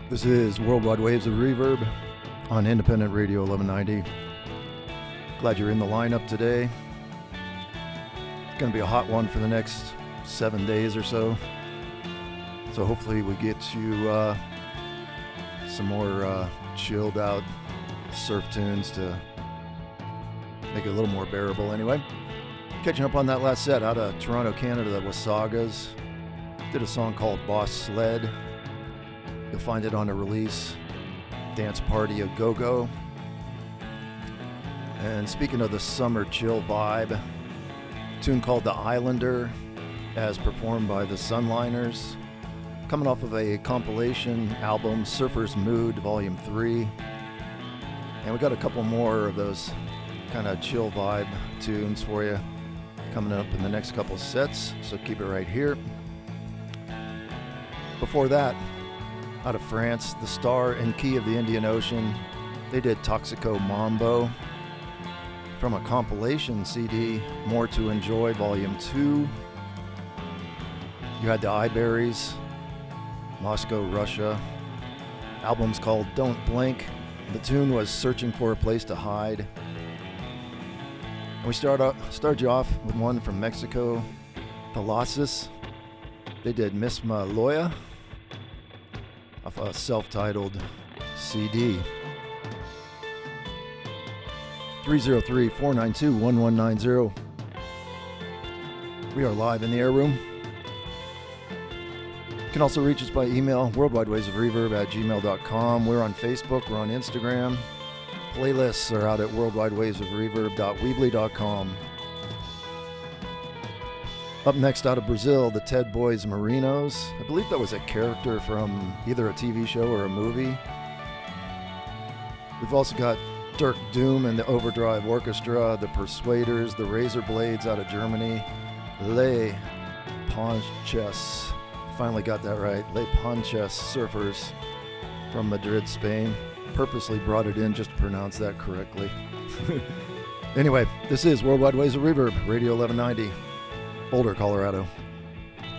This is Worldwide Waves of Reverb on Independent Radio 1190. Glad you're in the lineup today. It's going to be a hot one for the next 7 days or so. So hopefully we get you some more chilled out surf tunes to make it a little more bearable anyway. Catching up on that last set out of Toronto, Canada, that was Sagas. Did a song called Boss Sled. You'll find it on the release Dance Party A Go-Go. And speaking of the summer chill vibe, a tune called The Islander, as performed by the Sunliners, coming off of a compilation album, Surfer's Mood Volume 3. And we got a couple more of those kind of chill vibe tunes for you coming up in the next couple sets, so keep it right here. Before that, out of France, The Star and Key of the Indian Ocean, they did Toxico Mambo from a compilation CD, More to Enjoy Volume 2. You had the Iberries, Moscow, Russia. Album's called Don't Blink. The tune was Searching for a Place to Hide. And we start you off with one from Mexico, Colossus. They did Misma Loya off a self-titled CD. 303-492-1190. We are live in the air room. You can also reach us by email, worldwidewaysofreverb@gmail.com. We're on Facebook, we're on Instagram. Playlists are out at worldwidewaysofreverb.weebly.com. Up next, out of Brazil, the Ted Boys Marinos. I believe that was a character from either a TV show or a movie. We've also got Dirk Doom and the Overdrive Orchestra, the Persuaders, the Razor Blades out of Germany, Les Ponches. Finally got that right. Les Ponches Surfers from Madrid, Spain. Purposely brought it in just to pronounce that correctly. Anyway, this is Worldwide Ways of Reverb, Radio 1190. Boulder, Colorado.